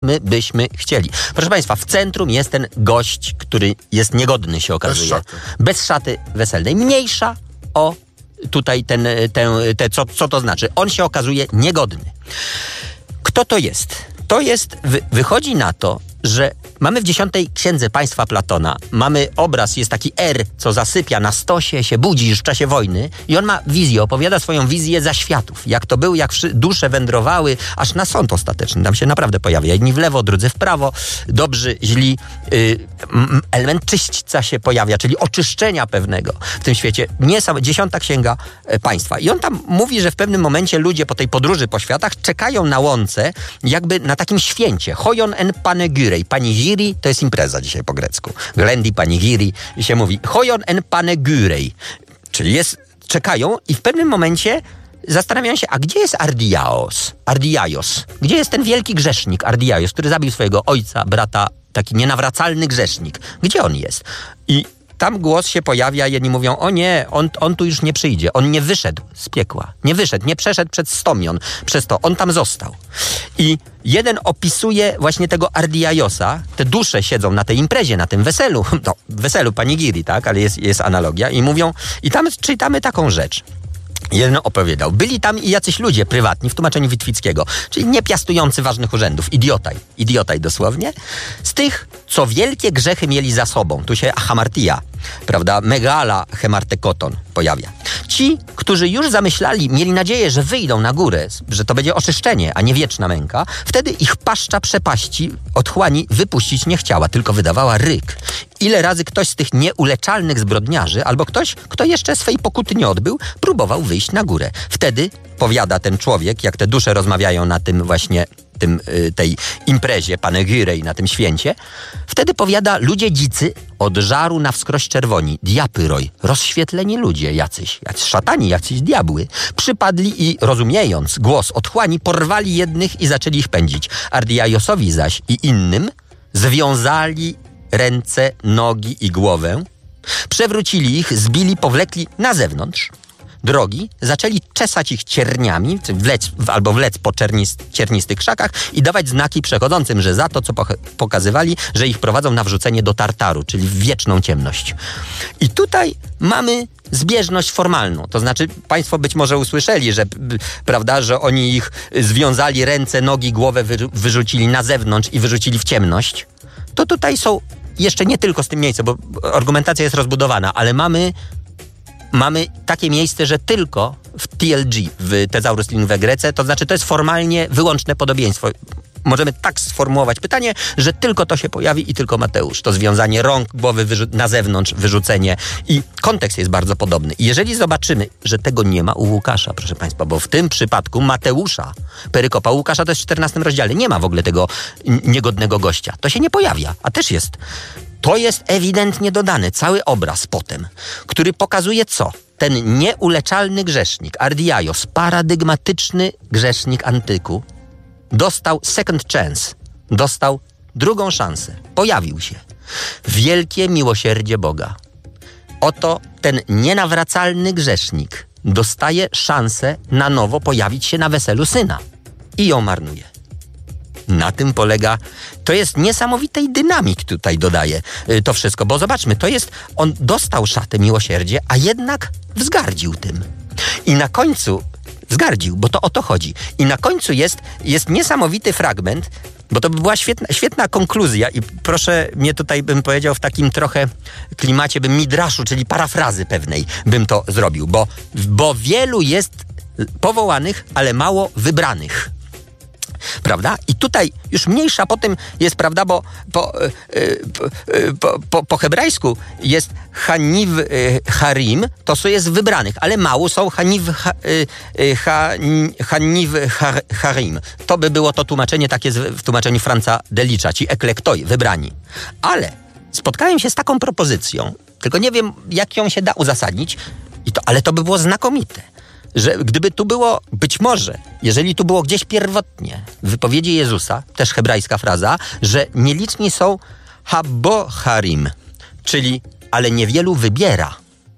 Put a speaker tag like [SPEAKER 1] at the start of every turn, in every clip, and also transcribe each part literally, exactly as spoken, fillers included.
[SPEAKER 1] my byśmy chcieli. Proszę Państwa, w centrum jest ten gość, który jest niegodny, się okazuje.
[SPEAKER 2] Bez szaty.
[SPEAKER 1] Bez szaty weselnej. Mniejsza o tutaj ten, ten, te, co, co to znaczy. On się okazuje niegodny. Kto to jest? To jest, wy, wychodzi na to, że mamy w dziesiątej księdze państwa Platona, mamy obraz, jest taki R, co zasypia na stosie, się budzi już w czasie wojny i on ma wizję, opowiada swoją wizję zaświatów. Jak to było, jak dusze wędrowały, aż na sąd ostateczny. Tam się naprawdę pojawia. Jedni w lewo, drudzy w prawo, dobrzy, źli. Yy, element czyśćca się pojawia, czyli oczyszczenia pewnego w tym świecie. Nie sam, dziesiąta księga e, państwa. I on tam mówi, że w pewnym momencie ludzie po tej podróży po światach czekają na łące, jakby na takim święcie. Hojon en panegyry. Panigiri to jest impreza dzisiaj po grecku. Glendi panigiri się mówi. Hojon en panegyry. Czyli jest, czekają i w pewnym momencie zastanawiają się, a gdzie jest Ardiaos? Ardiaios. Gdzie jest ten wielki grzesznik Ardiaios, który zabił swojego ojca, brata, taki nienawracalny grzesznik? Gdzie on jest? I tam głos się pojawia, jedni mówią, o nie, on, on tu już nie przyjdzie. On nie wyszedł z piekła. Nie wyszedł, nie przeszedł przed stomion. Przez to on tam został. I jeden opisuje właśnie tego Ardiaiosa. Te dusze siedzą na tej imprezie, na tym weselu. No, weselu panigiri, tak? Ale jest, jest analogia. I mówią, i tam czytamy taką rzecz. Jeden opowiadał. Byli tam i jacyś ludzie prywatni w tłumaczeniu Witwickiego, czyli nie piastujący ważnych urzędów. Idiotaj. Idiotaj dosłownie. Z tych, co wielkie grzechy mieli za sobą. Tu się hamartia, prawda? Megala hemartekoton pojawia. Ci, którzy już zamyślali, mieli nadzieję, że wyjdą na górę, że to będzie oczyszczenie, a nie wieczna męka, wtedy ich paszcza przepaści otchłani wypuścić nie chciała, tylko wydawała ryk. Ile razy ktoś z tych nieuleczalnych zbrodniarzy, albo ktoś, kto jeszcze swej pokuty nie odbył, próbował wyjść na górę. Wtedy, powiada ten człowiek, jak te dusze rozmawiają na tym właśnie tym, tej imprezie panegyry na tym święcie, wtedy powiada, ludzie dzicy od żaru na wskroś czerwoni, diapyroj, rozświetleni ludzie jacyś, jacyś szatani, jacyś diabły, przypadli i rozumiejąc głos otchłani, porwali jednych i zaczęli ich pędzić. Ardiaiosowi zaś i innym związali ręce, nogi i głowę, przewrócili ich, zbili, powlekli na zewnątrz drogi, zaczęli czesać ich cierniami, wlec, albo wlec po czernis, ciernistych krzakach i dawać znaki przechodzącym, że za to, co poch- pokazywali, że ich prowadzą na wrzucenie do Tartaru, czyli w wieczną ciemność. I tutaj mamy zbieżność formalną. To znaczy, państwo być może usłyszeli, że, prawda, że oni ich związali ręce, nogi, głowę wy- wyrzucili na zewnątrz i wyrzucili w ciemność. To tutaj są jeszcze nie tylko z tym miejscem, bo argumentacja jest rozbudowana, ale mamy Mamy takie miejsce, że tylko w T L G, w Thesaurus Lingvae Graece, to znaczy to jest formalnie wyłączne podobieństwo. Możemy tak sformułować pytanie, że tylko to się pojawi i tylko Mateusz. To związanie rąk, głowy wyrzu- na zewnątrz, wyrzucenie. I kontekst jest bardzo podobny. I jeżeli zobaczymy, że tego nie ma u Łukasza, proszę Państwa, bo w tym przypadku Mateusza, perykopa Łukasza to jest w czternastym rozdziale. Nie ma w ogóle tego niegodnego gościa. To się nie pojawia, a też jest. To jest ewidentnie dodane, cały obraz potem, który pokazuje co? Ten nieuleczalny grzesznik, Ardiaios, paradygmatyczny grzesznik antyku, dostał second chance, dostał drugą szansę, pojawił się. Wielkie miłosierdzie Boga. Oto ten nienawracalny grzesznik dostaje szansę na nowo pojawić się na weselu syna i ją marnuje. Na tym polega, to jest niesamowitej dynamik tutaj dodaje to wszystko, bo zobaczmy, to jest, on dostał szatę miłosierdzie, a jednak wzgardził tym. I na końcu, wzgardził, bo to o to chodzi. I na końcu jest, jest niesamowity fragment, bo to by była świetna, świetna konkluzja i proszę mnie tutaj, bym powiedział, w takim trochę klimacie, bym midraszu, czyli parafrazy pewnej, bym to zrobił, bo, bo wielu jest powołanych, ale mało wybranych. Prawda? I tutaj już mniejsza po tym jest, prawda, bo po, yy, po, po, po hebrajsku jest haniv yy, harim, to co jest wybranych, ale mało są haniv ha, yy, ha, haniv ha, harim. To by było to tłumaczenie takie w tłumaczeniu Franza Delicza, ci eklektoi, wybrani. Ale spotkałem się z taką propozycją, tylko nie wiem, jak ją się da uzasadnić, i to, ale to by było znakomite. Że gdyby tu było, być może, jeżeli tu było gdzieś pierwotnie w wypowiedzi Jezusa, też hebrajska fraza, że nieliczni są haboharim, czyli ale niewielu wybiera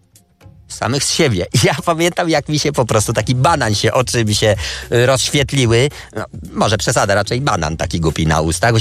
[SPEAKER 1] samych z siebie. I ja pamiętam, jak mi się po prostu taki banan się, oczy mi się rozświetliły, no, może przesada, raczej banan taki głupi na ustach,